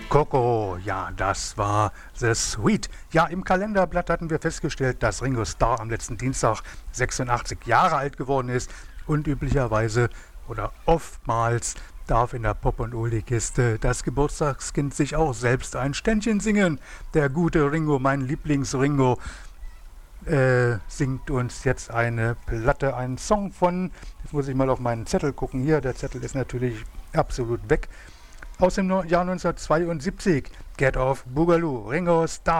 Coco, ja, das war The Sweet. Ja, im Kalenderblatt hatten wir festgestellt, dass Ringo Starr am letzten Dienstag 86 Jahre alt geworden ist und üblicherweise oder oftmals darf in der Pop- und Oldie-Kiste das Geburtstagskind sich auch selbst ein Ständchen singen. Der gute Ringo, mein Lieblings-Ringo, singt uns jetzt eine Platte, einen Song von, jetzt muss ich mal auf meinen Zettel gucken, hier, der Zettel ist natürlich absolut weg, aus dem Jahr 1972, Get Off Boogaloo, Ringo Starr.